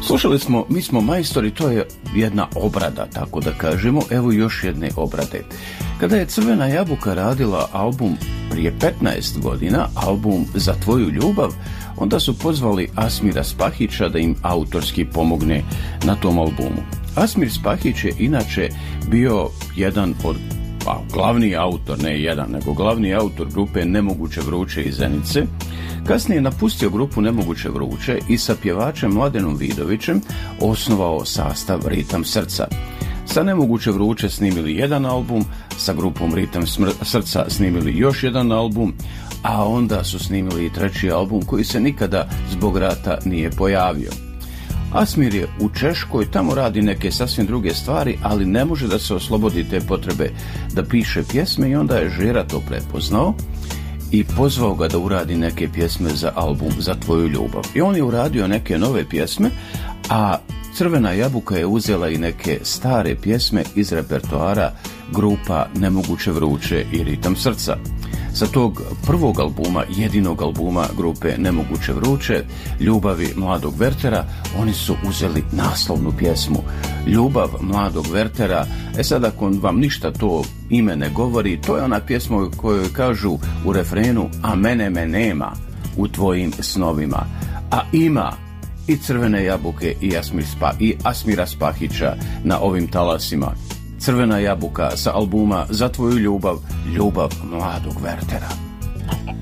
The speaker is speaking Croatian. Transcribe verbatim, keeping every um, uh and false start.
Slušali smo Mi smo majstori, to je jedna obrada, tako da kažemo. Evo još jedne obrade. Kada je Crvena jabuka radila album prije petnaest godina, album Za tvoju ljubav, onda su pozvali Asmira Spahića da im autorski pomogne na tom albumu. Asmir Spahić je inače bio jedan od pa, glavni autor, ne jedan, nego glavni autor grupe Nemoguće vruće iz Zenice. Kasnije je napustio grupu Nemoguće vruće i sa pjevačem Mladenom Vidovićem osnovao sastav Ritam srca. Sa Nemoguće vruće snimili jedan album, sa grupom Ritam srca snimili još jedan album, a onda su snimili i treći album koji se nikada zbog rata nije pojavio. Asmir je u Češkoj, tamo radi neke sasvim druge stvari, ali ne može da se oslobodi te potrebe da piše pjesme i onda je Žera to prepoznao i pozvao ga da uradi neke pjesme za album Za tvoju ljubav. I on je uradio neke nove pjesme, a Crvena jabuka je uzela i neke stare pjesme iz repertoara grupa Nemoguće vruće i Ritam srca. Sa tog prvog albuma, jedinog albuma grupe Nemoguće vruće, Ljubavi mladog Vertera, oni su uzeli naslovnu pjesmu Ljubav mladog Vertera. E sad, ako vam ništa to ime ne govori, to je ona pjesma u kojoj kažu u refrenu: a mene me nema u tvojim snovima, a ima i Crvene jabuke i, Asmir Spa, i Asmira Spahića na ovim talasima. Crvena jabuka sa albuma Za tvoju ljubav, Ljubav mladog Vertera.